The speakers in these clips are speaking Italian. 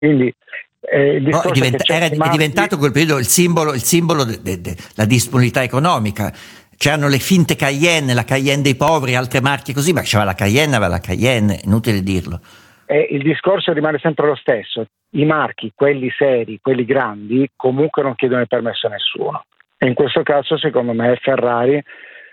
Quindi il No, discorso è diventato quel periodo il simbolo della disponibilità economica. C'erano le finte Cayenne, la Cayenne dei poveri, altre marche così, ma c'era la Cayenne, aveva la Cayenne, inutile dirlo. Il discorso rimane sempre lo stesso. I marchi, quelli seri, quelli grandi, comunque non chiedono il permesso a nessuno. E in questo caso, secondo me, Ferrari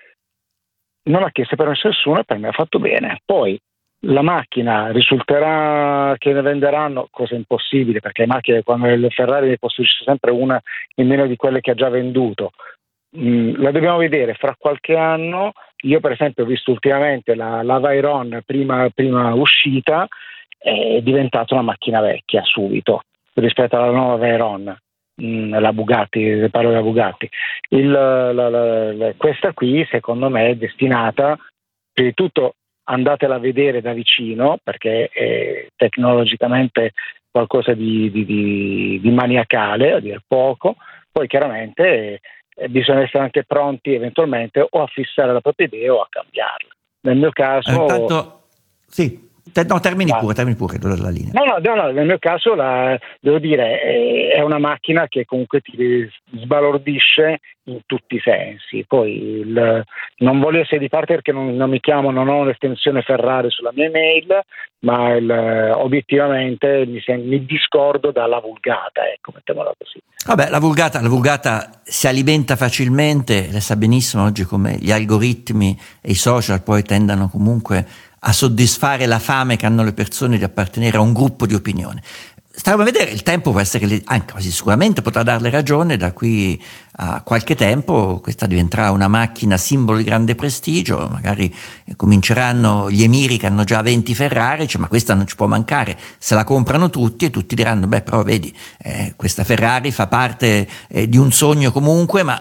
non ha chiesto permesso a nessuno e per me ha fatto bene. Poi la macchina risulterà che ne venderanno, cosa impossibile, perché le macchine, quando le Ferrari ne costruisce sempre una in meno di quelle che ha già venduto. La dobbiamo vedere fra qualche anno. Io per esempio ho visto ultimamente la Veyron prima uscita, è diventata una macchina vecchia subito rispetto alla nuova Veyron, la Bugatti, parlo della Bugatti. Questa qui secondo me è destinata, prima di tutto andatela a vedere da vicino perché è tecnologicamente qualcosa di maniacale, a dir poco. Poi chiaramente bisogna essere anche pronti eventualmente o a fissare la propria idea o a cambiarla. Nel mio caso intanto sì. No, termini pure la linea. No, nel mio caso devo dire è una macchina che comunque ti sbalordisce in tutti i sensi. Poi non voglio essere di parte perché non ho un'estensione Ferrari sulla mia email, ma obiettivamente mi discordo dalla Vulgata, ecco, mettiamola così. Vabbè, la Vulgata si alimenta facilmente, lei sa benissimo oggi come gli algoritmi e i social poi tendano comunque a soddisfare la fame che hanno le persone di appartenere a un gruppo di opinione. Staremo a vedere, il tempo può essere anche quasi sicuramente potrà darle ragione. Da qui a qualche tempo questa diventerà una macchina simbolo di grande prestigio, magari cominceranno gli emiri che hanno già 20 Ferrari, ma questa non ci può mancare, se la comprano tutti e tutti diranno però vedi, questa Ferrari fa parte di un sogno comunque, ma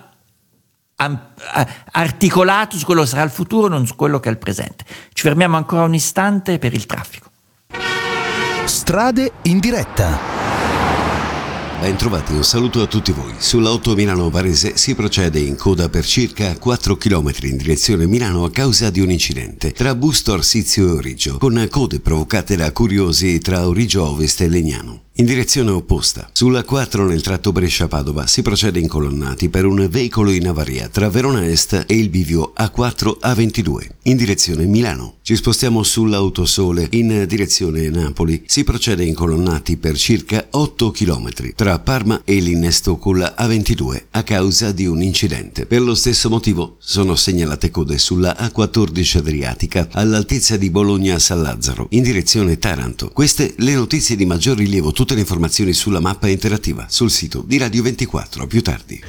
articolato su quello che sarà il futuro, non su quello che è il presente. Ci fermiamo ancora un istante per il traffico. Strade in diretta. Ben trovati, un saluto a tutti voi. Sulla 8 Milano-Varese si procede in coda per circa 4 km in direzione Milano a causa di un incidente tra Busto Arsizio e Origio, con code provocate da curiosi tra Origio Ovest e Legnano. In direzione opposta, sulla 4 nel tratto Brescia-Padova si procede incolonnati per un veicolo in avaria tra Verona Est e il bivio A4-A22 in direzione Milano. Ci spostiamo sull'Autosole in direzione Napoli. Si procede incolonnati per circa 8 km tra Parma e l'innesto con la A22 a causa di un incidente. Per lo stesso motivo sono segnalate code sulla A14 Adriatica all'altezza di Bologna-San Lazzaro in direzione Taranto. Queste le notizie di maggior rilievo. Tutte le informazioni sulla mappa interattiva sul sito di Radio 24. A più tardi.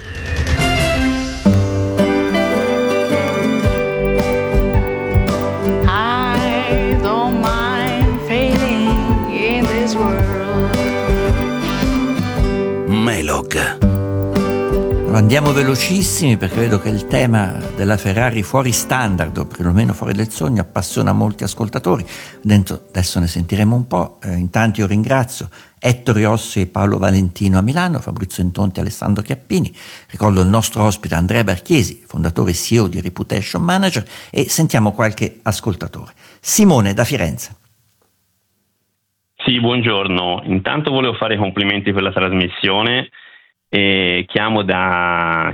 I don't mind failing in this world. Melog. Andiamo velocissimi perché vedo che il tema della Ferrari fuori standard, o perlomeno fuori del sogno, appassiona molti ascoltatori. Adesso ne sentiremo un po'. Intanto io ringrazio Ettore Rossi e Paolo Valentino a Milano, Fabrizio Intonti e Alessandro Chiappini. Ricordo il nostro ospite Andrea Barchiesi, fondatore e CEO di Reputation Manager, e sentiamo qualche ascoltatore. Simone da Firenze. Sì, buongiorno. Intanto volevo fare i complimenti per la trasmissione. Chiamo da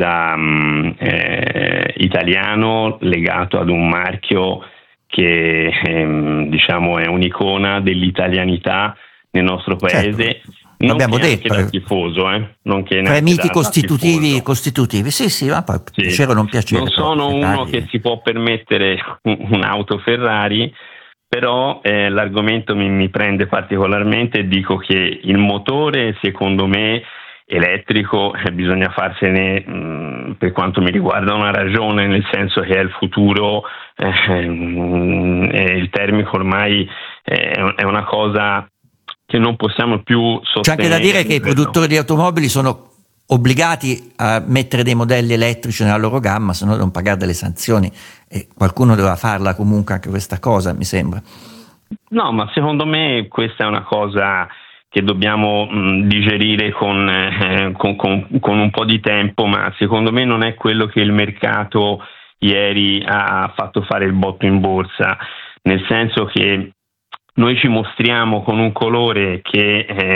italiano legato ad un marchio che diciamo è un'icona dell'italianità nel nostro paese. Certo. L'abbiamo detto, da tifoso, nonché tre miti costitutivi, sì, ma poi sì. Piacere o non piacere. Non sono uno che si può permettere un'auto Ferrari, però l'argomento mi prende particolarmente e dico che il motore, secondo me, elettrico, bisogna farsene per quanto mi riguarda una ragione, nel senso che è il futuro, il termico ormai è una cosa che non possiamo più sostenere. C'è anche da dire che i produttori di automobili sono obbligati a mettere dei modelli elettrici nella loro gamma, se no devono pagare delle sanzioni, e qualcuno doveva farla comunque anche questa cosa, mi sembra. No, ma secondo me questa è una cosa che dobbiamo digerire con un po' di tempo, ma secondo me non è quello che il mercato ieri ha fatto fare il botto in borsa, nel senso che noi ci mostriamo con un colore che